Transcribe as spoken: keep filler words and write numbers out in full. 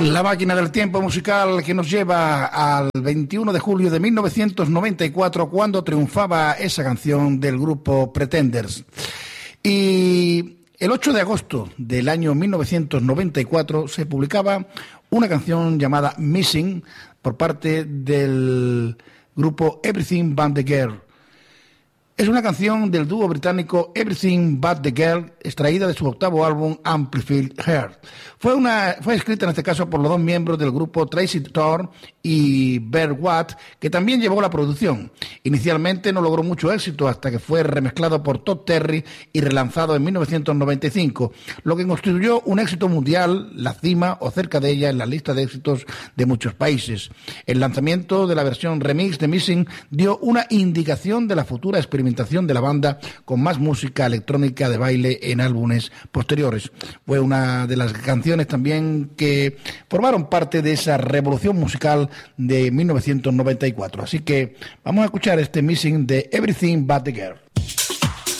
La máquina del tiempo musical que nos lleva al veintiuno de julio de mil novecientos noventa y cuatro, cuando triunfaba esa canción del grupo Pretenders. Y el ocho de agosto del año mil novecientos noventa y cuatro se publicaba una canción llamada Missing por parte del grupo Everything But The Girl. Es una canción del dúo británico Everything But The Girl, extraída de su octavo álbum Amplified Heart. Fue, una, fue escrita en este caso por los dos miembros del grupo Tracy Thorn y Bert Watt, que también llevó la producción. Inicialmente no logró mucho éxito hasta que fue remezclado por Todd Terry y relanzado en mil novecientos noventa y cinco, lo que constituyó un éxito mundial, la cima o cerca de ella en la lista de éxitos de muchos países. El lanzamiento de la versión remix de Missing dio una indicación de la futura experimentación de la banda con más música electrónica de baile en álbumes posteriores. Fue una de las canciones también que formaron parte de esa revolución musical de mil novecientos noventa y cuatro. Así que vamos a escuchar este Missing de Everything But The Girl.